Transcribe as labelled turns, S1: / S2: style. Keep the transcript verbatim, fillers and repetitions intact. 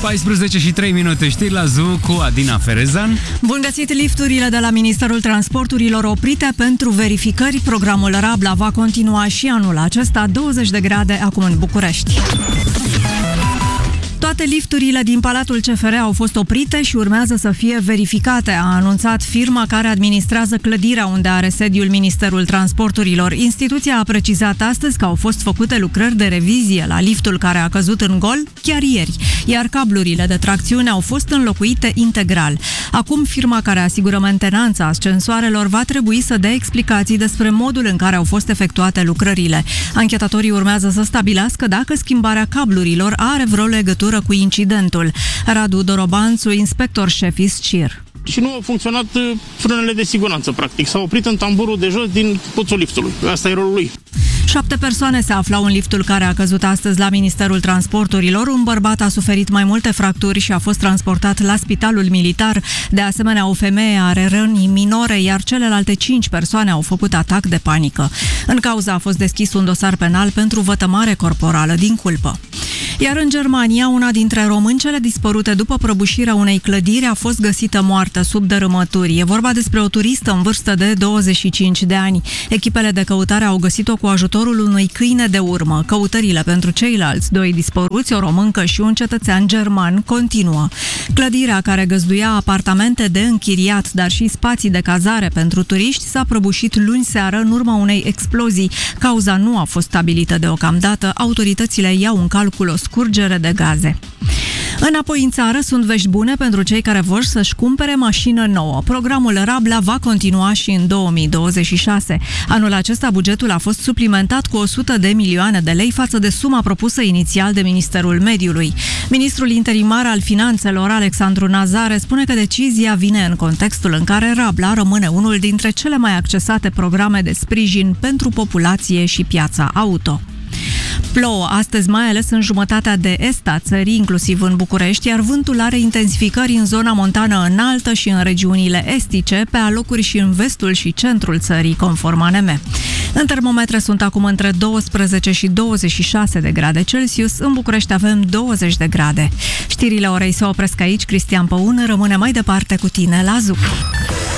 S1: paisprezece și trei minute, știri la Zoo cu Adina Ferezan.
S2: Bun găsit! Lifturile de la Ministerul Transporturilor oprite pentru verificări. Programul Rabla va continua și anul acesta, douăzeci de grade acum în București. Toate lifturile din Palatul C F R au fost oprite și urmează să fie verificate, a anunțat firma care administrează clădirea unde are sediul Ministerul Transporturilor. Instituția a precizat astăzi că au fost făcute lucrări de revizie la liftul care a căzut în gol chiar ieri, iar cablurile de tracțiune au fost înlocuite integral. Acum, firma care asigură mentenanța ascensoarelor va trebui să dea explicații despre modul în care au fost efectuate lucrările. Anchetatorii urmează să stabilească dacă schimbarea cablurilor are vreo legătură cu incidentul. Radu Dorobanțu, inspector șef I S C I R.
S3: Și nu au funcționat frânele de siguranță, practic. S-a oprit în tamburul de jos din puțul liftului. Asta e rolul lui.
S2: Șapte persoane se aflau în liftul care a căzut astăzi la Ministerul Transporturilor. Un bărbat a suferit mai multe fracturi și a fost transportat la Spitalul Militar. De asemenea, o femeie are răni minore, iar celelalte cinci persoane au făcut atac de panică. În cauză a fost deschis un dosar penal pentru vătămare corporală din culpă. Iar în Germania, una dintre româncele dispărute după prăbușirea unei clădiri a fost găsită moartă sub dărâmături. E vorba despre o turistă în vârstă de douăzeci și cinci de ani. Echipele de căutare au găsit-o cu ajutorul unui câine de urmă. Căutările pentru ceilalți doi dispăruți, o româncă și un cetățean german, continuă. Clădirea, care găzduia apartamente de închiriat, dar și spații de cazare pentru turiști, s-a prăbușit luni seară în urma unei explozii. Cauza nu a fost stabilită deocamdată. Autoritățile iau în calcul o scurgere de gaze. Înapoi în țară sunt vești bune pentru cei care vor să-și cumpere mașină nouă. Programul Rabla va continua și în două mii douăzeci și șase. Anul acesta bugetul a fost suplimentat cu o sută de milioane de lei față de suma propusă inițial de Ministerul Mediului. Ministrul interimar al Finanțelor, Alexandru Nazare, spune că decizia vine în contextul în care Rabla rămâne unul dintre cele mai accesate programe de sprijin pentru populație și piața auto. Plouă astăzi, mai ales în jumătatea de est a țării, inclusiv în București, iar vântul are intensificări în zona montană înaltă și în regiunile estice, pe alocuri și în vestul și centrul țării, conform A N M. În termometre sunt acum între douăsprezece și douăzeci și șase de grade Celsius, în București avem douăzeci de grade. Știrile orei se opresc aici, Cristian Păun rămâne mai departe cu tine la Zoo.